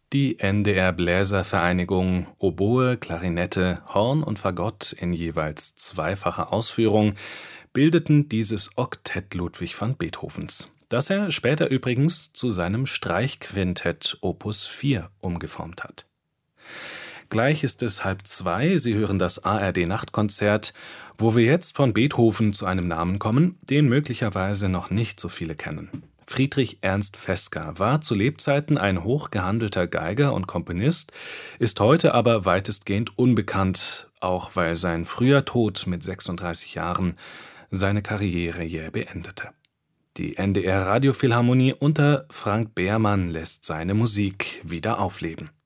Die NDR-Bläservereinigung, Oboe, Klarinette, Horn und Fagott in jeweils zweifacher Ausführung bildeten dieses Oktett Ludwig van Beethovens, das er später übrigens zu seinem Streichquintett Opus 4 umgeformt hat. Gleich ist es 1:30, Sie hören das ARD-Nachtkonzert, wo wir jetzt von Beethoven zu einem Namen kommen, den möglicherweise noch nicht so viele kennen. Friedrich Ernst Vesper war zu Lebzeiten ein hochgehandelter Geiger und Komponist, ist heute aber weitestgehend unbekannt, auch weil sein früher Tod mit 36 Jahren seine Karriere jäh beendete. Die NDR Radiophilharmonie unter Frank Behrmann lässt seine Musik wieder aufleben.